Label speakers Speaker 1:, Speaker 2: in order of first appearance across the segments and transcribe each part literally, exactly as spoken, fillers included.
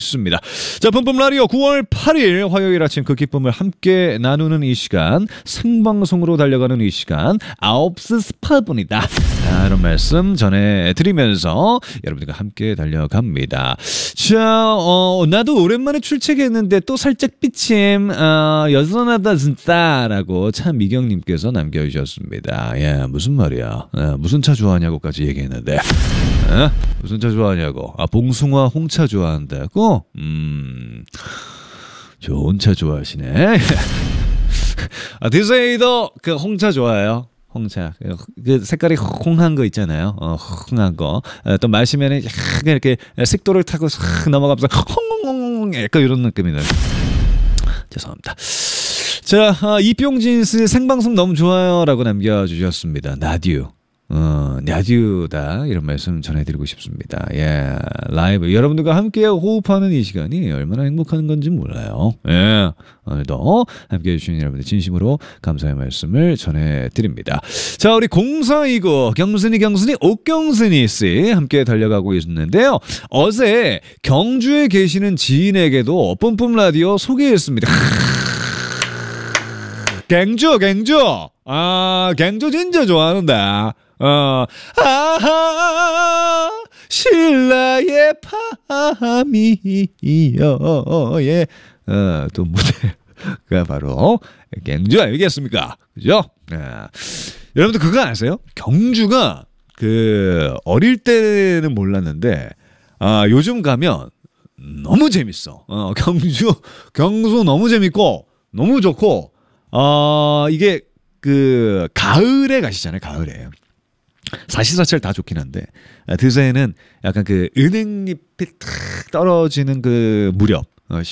Speaker 1: 있습니다. 자, 뿜뿜 라디오 구월 팔일 화요일 아침 그 기쁨을 함께 나누는 이 시간, 생방송으로 달려가는 이 시간 아홉 시 십팔 분이다. 자, 이런 말씀 전해드리면서 여러분들과 함께 달려갑니다. 자, 어, 나도 오랜만에 출첵했는데 또 살짝 삐침 어, 여전하다 진짜 라고 차미경님께서 남겨주셨습니다. 예, 무슨 말이야. 예, 무슨 차 좋아하냐고까지 얘기했는데 예? 무슨 차 좋아하냐고. 아, 봉숭아 홍차 좋아한다고? 음, 좋은 차 좋아하시네. 아, 디제이도 그 홍차 좋아해요. 홍차. 그 색깔이 홍한 거 있잖아요. 어, 홍한 거. 또 마시면은 약간 이렇게 색도를 타고 싹 넘어가면서 홍홍홍 약간 이런 느낌이네요. 죄송합니다. 자, 아, 이병진 씨 생방송 너무 좋아요라고 남겨주셨습니다. 나듀. 어, 야듀다 이런 말씀 전해드리고 싶습니다. 예, 라이브 여러분들과 함께 호흡하는 이 시간이 얼마나 행복한 건지 몰라요. 예, 오늘도 함께해 주신 여러분들 진심으로 감사의 말씀을 전해드립니다. 자, 우리 공사이구 경순이 경순이 옥경순이 씨 함께 달려가고 있는데요. 어제 경주에 계시는 지인에게도 뿜뿜 라디오 소개했습니다. 갱주 갱주 아 갱주 진짜 좋아하는데 어, 아하, 신라의 밤이여, 예, 어, 또 무대가 바로 경주 아니겠습니까? 그죠? 아, 여러분들 그거 아세요? 경주가 그 어릴 때는 몰랐는데, 아, 요즘 가면 너무 재밌어. 어, 경주, 경주 너무 재밌고, 너무 좋고, 어, 이게 그 가을에 가시잖아요, 가을에. 사시사철 다 좋긴 한데 드세에는 약간 그 은행잎이 탁 떨어지는 그 무렵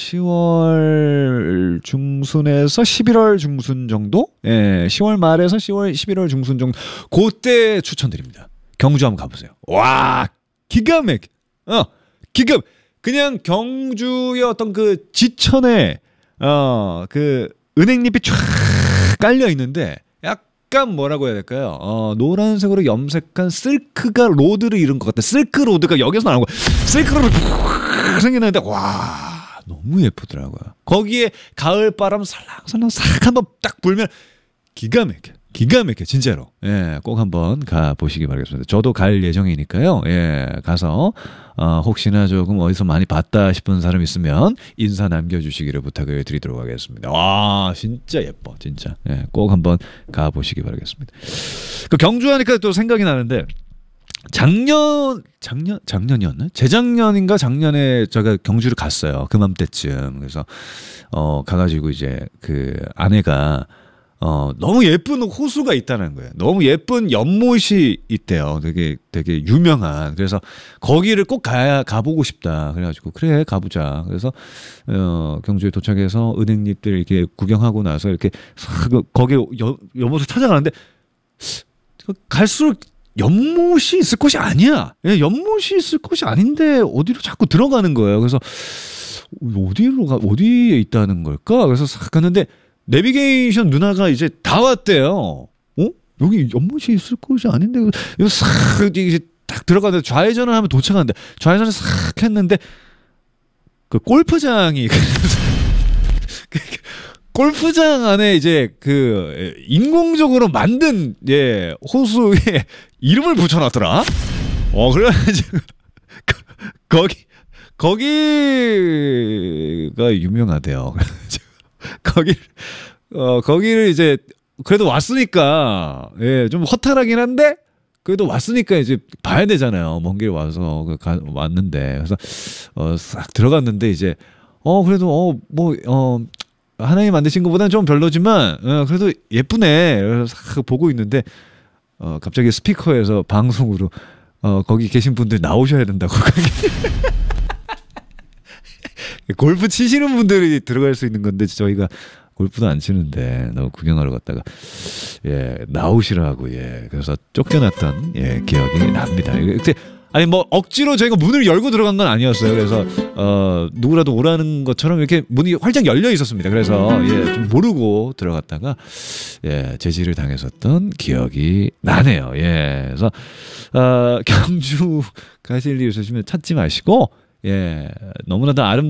Speaker 1: 시월 중순에서 십일월 중순 정도, 예, 시월 말에서 시월 십일월 중순 정도 그때 추천드립니다. 경주 한번 가보세요. 와, 기가 막, 어, 기가 그냥 경주의 어떤 그 지천에 어 그 은행잎이 쫙 깔려 있는데. 약간 뭐라고 해야 될까요? 어, 노란색으로 염색한 실크가 로드를 이룬 것 같아. 실크 로드가 여기서 나온 거야. 실크 로드 생기는데 와, 너무 예쁘더라고요. 거기에 가을 바람 살랑살랑 싹 한번 딱 불면 기가 막혀. 기가 막혀 진짜로. 예, 꼭 한번 가 보시기 바라겠습니다. 저도 갈 예정이니까요. 예, 가서 어, 혹시나 조금 어디서 많이 봤다 싶은 사람 있으면 인사 남겨주시기를 부탁을 드리도록 하겠습니다. 와, 진짜 예뻐, 진짜. 예, 꼭 한번 가 보시기 바라겠습니다. 그 경주하니까 또 생각이 나는데 작년 작년 작년이었나? 재작년인가 작년에 제가 경주를 갔어요. 그맘때쯤. 그래서 어 가가지고 이제 그 아내가 어, 너무 예쁜 호수가 있다는 거예요. 너무 예쁜 연못이 있대요. 되게, 되게 유명한. 그래서 거기를 꼭 가야, 가보고 싶다. 그래가지고, 그래, 가보자. 그래서, 어, 경주에 도착해서 은행잎들 이렇게 구경하고 나서 이렇게, 거기 여, 연못을 찾아가는데, 갈수록 연못이 있을 곳이 아니야. 연못이 있을 곳이 아닌데, 어디로 자꾸 들어가는 거예요. 그래서, 어디로 가, 어디에 있다는 걸까? 그래서 싹 갔는데, 내비게이션 누나가 이제 다 왔대요. 어? 여기 연못이 있을 곳이 아닌데 이거 싹 이제 딱 들어가는데 좌회전을 하면 도착하는데 좌회전을 싹 했는데 그 골프장이 골프장 안에 이제 그 인공적으로 만든 예 호수에 이름을 붙여놨더라. 어 그래가지고 거기 거기가 유명하대요. 거기, 어, 거기를 이제, 그래도 왔으니까, 예, 좀 허탈하긴 한데, 그래도 왔으니까 이제 봐야 되잖아요. 먼 길 와서, 그 가, 왔는데. 그래서, 어, 싹 들어갔는데, 이제, 어, 그래도, 어, 뭐, 어, 하나님 만드신 것보다는 좀 별로지만, 어, 그래도 예쁘네. 그래서 싹 보고 있는데, 어, 갑자기 스피커에서 방송으로, 어, 거기 계신 분들 나오셔야 된다고. 골프 치시는 분들이 들어갈 수 있는 건데 저희가 골프도 안 치는데 너무 구경하러 갔다가 예 나오시라고 예 그래서 쫓겨났던 예 기억이 납니다. 아니 뭐 억지로 저희가 문을 열고 들어간 건 아니었어요. 그래서 어 누구라도 오라는 것처럼 이렇게 문이 활짝 열려 있었습니다. 그래서 예 좀 모르고 들어갔다가 예 제지를 당했었던 기억이 나네요. 예 그래서 어 경주 가실 일 있으시면 찾지 마시고 예, 너무나도 아름